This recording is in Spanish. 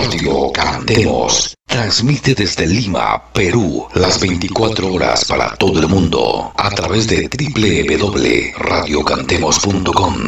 Radio Cantemos transmite desde Lima, Perú, las 24 horas para todo el mundo a través de www.radiocantemos.com.